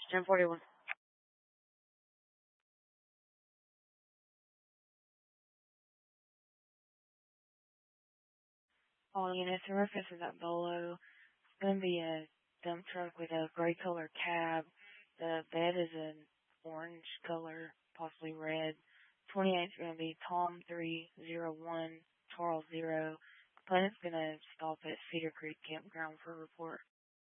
1041. All units in reference to that Bolo. It's going to be a dump truck with a gray color cab. The bed is an orange color, possibly red. 28 is going to be Tom 301, Charles 0. Planet's going to stop at Cedar Creek Campground for a report.